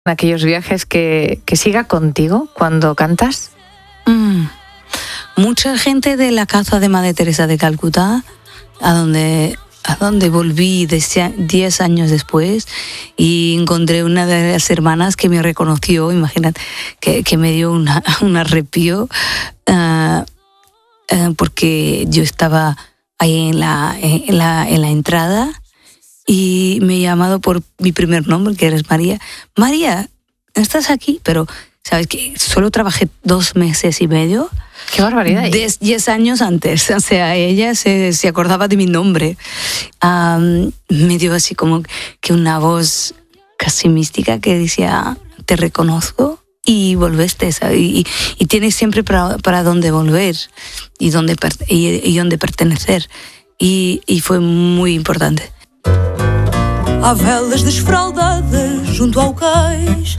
aquellos viajes que siga contigo cuando cantas? Mucha gente de la casa de Madre Teresa de Calcuta, a donde volví 10 años después, y encontré una de las hermanas que me reconoció, imagínate, que me dio un arrepío, porque yo estaba ahí en la entrada y me he llamado por mi primer nombre, que eres María. María, ¿estás aquí? Pero, ¿sabes qué? Solo trabajé 2 meses y medio. ¡Qué barbaridad! 10 años antes, o sea, ella se acordaba de mi nombre. Me dio así como que una voz casi mística que decía, te reconozco y volviste, ¿sabes? Y tienes siempre para dónde volver y dónde pertenecer. Y fue muy importante. Há velas desfraldadas junto ao cais.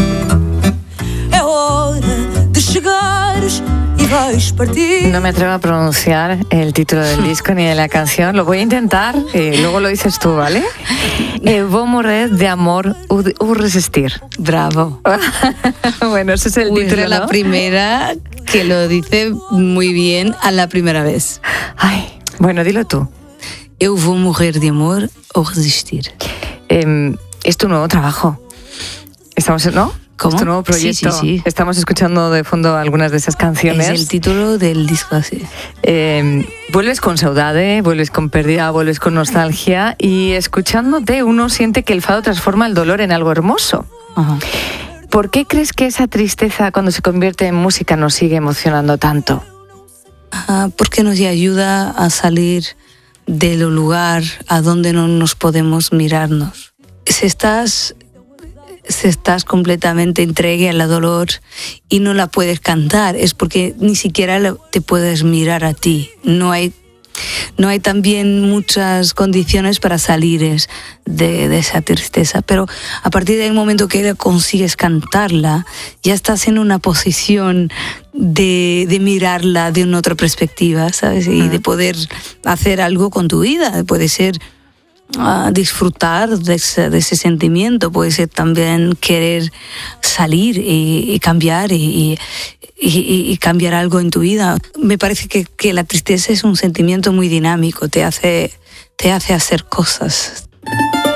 É hora de chegares y vais partir. No me atrevo a pronunciar el título del disco ni de la canción. Lo voy a intentar, luego lo dices tú, ¿vale? Vou morrer de amor u resistir. Bravo. Bueno, ese es el título, ¿no? La la primera que lo dice muy bien a la primera vez. Ay, bueno, dilo tú. Eu vou morrer de amor ou resistir. Es tu nuevo trabajo. ¿No? ¿Cómo? Es tu nuevo proyecto. Sí. Estamos escuchando de fondo algunas de esas canciones. Es el título del disco, así. Vuelves con saudade, vuelves con pérdida, vuelves con nostalgia, y escuchándote uno siente que el fado transforma el dolor en algo hermoso. Ajá. ¿Por qué crees que esa tristeza, cuando se convierte en música, nos sigue emocionando tanto? Porque nos ayuda a salir del lugar a donde no nos podemos mirarnos. Si estás completamente entregue al dolor y no la puedes cantar, es porque ni siquiera te puedes mirar a ti. No hay también muchas condiciones para salir de esa tristeza, pero a partir del momento que consigues cantarla, ya estás en una posición de mirarla de una otra perspectiva, ¿sabes? Y de poder hacer algo con tu vida. Puede ser disfrutar de ese sentimiento, puede ser también querer salir y cambiar y cambiar algo en tu vida. Me parece que la tristeza es un sentimiento muy dinámico, te hace hacer cosas.